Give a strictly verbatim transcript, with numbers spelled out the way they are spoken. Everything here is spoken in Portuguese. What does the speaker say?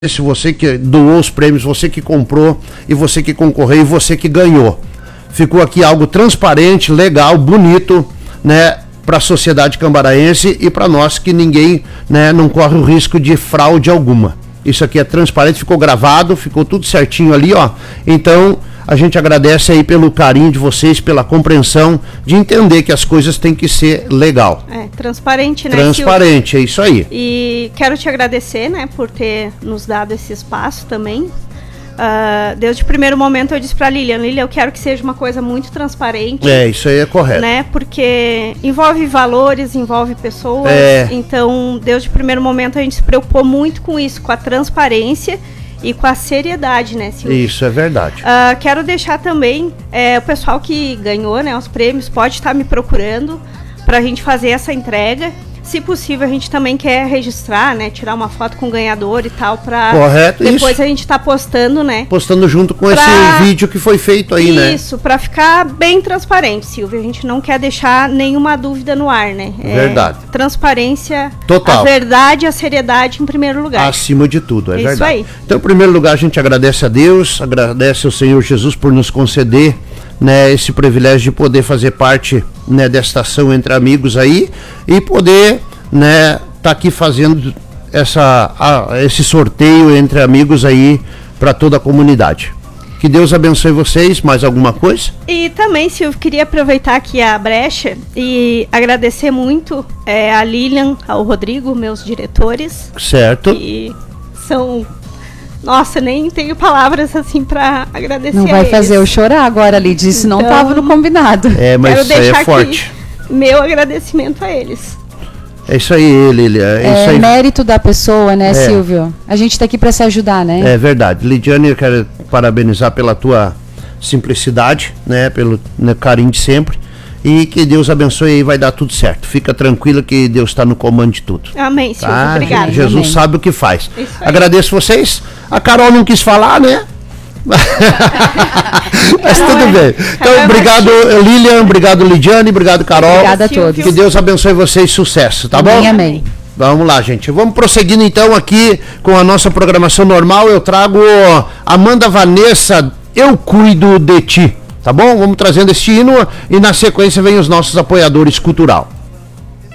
Se você que doou os prêmios, você que comprou e você que concorreu e você que ganhou. Ficou aqui algo transparente, legal, bonito, né, para a sociedade cambaraense e para nós que ninguém, né, não corre o risco de fraude alguma. Isso aqui é transparente, ficou gravado, ficou tudo certinho ali, ó. Então, a gente agradece aí pelo carinho de vocês, pela compreensão de entender que as coisas têm que ser legal. É, transparente, né, Transparente, Silvio? É isso aí. E quero te agradecer, né, por ter nos dado esse espaço também. Uh, desde o primeiro momento eu disse pra Lilian, Lilian, eu quero que seja uma coisa muito transparente. É, isso aí é correto. Né, porque envolve valores, envolve pessoas. É. Então, desde o primeiro momento a gente se preocupou muito com isso, com a transparência e com a seriedade, né, Silvio? Isso é verdade. Uh, quero deixar também, é, o pessoal que ganhou, né, os prêmios, pode estar me procurando para a gente fazer essa entrega. Se possível, a gente também quer registrar, né, tirar uma foto com o ganhador e tal, para depois isso. A gente tá postando, né? Postando junto com pra... esse vídeo que foi feito aí, isso, né? Isso, para ficar bem transparente, Silvio. A gente não quer deixar nenhuma dúvida no ar, né? É, verdade. Transparência, total. A verdade e a seriedade em primeiro lugar. Acima de tudo, é isso verdade. Aí. Então, em primeiro lugar, a gente agradece a Deus, agradece ao Senhor Jesus por nos conceder, né, esse privilégio de poder fazer parte, né, desta ação entre amigos aí e poder, né, tá aqui fazendo essa, a, esse sorteio entre amigos aí para toda a comunidade. Que Deus abençoe vocês. Mais alguma coisa? E também, Silvio, queria aproveitar aqui a brecha e agradecer muito é, a Lilian, ao Rodrigo, meus diretores. Certo. Que são... Nossa, nem tenho palavras assim pra agradecer. Não vai a fazer eu chorar agora, Lidia, isso então, não estava no combinado. É, mas quero isso aí deixar é forte. Aqui meu agradecimento a eles. É isso aí, Lilia. É, é isso aí. Mérito da pessoa, né, é. Silvio? A gente está aqui para se ajudar, né? É verdade. Lidiane, eu quero parabenizar pela tua simplicidade, né, pelo né, carinho de sempre. E que Deus abençoe e vai dar tudo certo. Fica tranquila que Deus está no comando de tudo. Amém, Silvio. Tá? Obrigada. Jesus Amém. sabe o que faz. Agradeço vocês. A Carol não quis falar, né? Mas tudo bem. Então, obrigado, Lilian. Obrigado, Lidiane. Obrigado, Carol. Obrigada a todos. Que Deus abençoe vocês. Sucesso, tá amém, bom? Amém. Vamos lá, gente. Vamos prosseguindo então aqui com a nossa programação normal. Eu trago Amanda Vanessa, Eu Cuido de Ti. Tá bom? Vamos trazendo este hino e na sequência vem os nossos apoiadores cultural.